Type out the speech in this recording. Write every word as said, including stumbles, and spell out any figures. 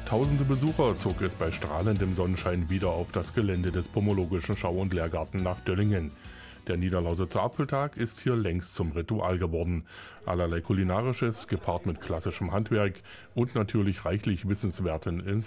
Tausende Besucher zog es bei strahlendem Sonnenschein wieder auf das Gelände des Pomologischen Schau- und Lehrgarten nach Döllingen. Der Niederlausitzer Apfeltag ist hier längst zum Ritual geworden. Allerlei Kulinarisches, gepaart mit klassischem Handwerk und natürlich reichlich Wissenswerten in